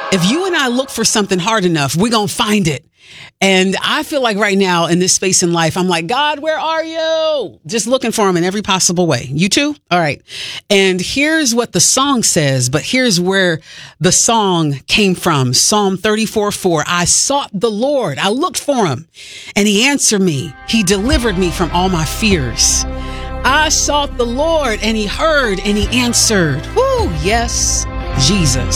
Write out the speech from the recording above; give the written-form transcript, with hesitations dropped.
If you and I look for something hard enough, we're going to find it. And I feel like right now in this space in life, I'm like, God, where are you? Just looking for him in every possible way. You too? All right. And here's what the song says, but here's where the song came from. Psalm 34:4. I sought the Lord. I looked for him and he answered me. He delivered me from all my fears. I sought the Lord and he heard and he answered. Woo, yes, Jesus.